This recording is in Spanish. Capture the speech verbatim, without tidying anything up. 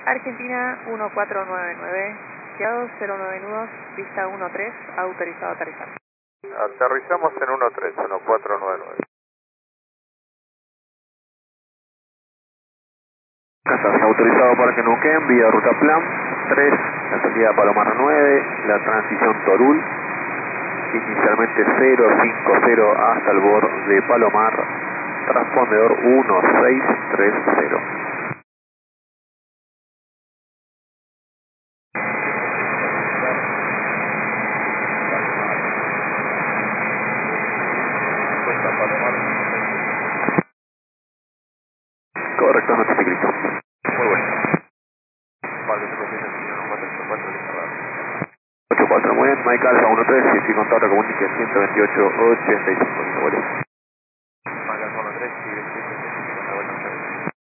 Argentina uno cuatro nueve nueve, guiado cero nueve nudos, pista uno tres, autorizado a aterrizar. Aterrizamos en uno tres, uno cuatro nueve nueve. Casas, autorizado Parque Neuquén, vía ruta plan tres, la salida Palomar nueve, la transición Torul, inicialmente cero cinco cero hasta el borde de Palomar, transpondedor uno seis tres cero. Correcto, no te grito. Muy bueno. Parque uno cuatro ocho cuatro, ocho cuatro, muy bien, Mike Alfa uno tres, si contacto comunique ciento veintiocho ochenta y cinco,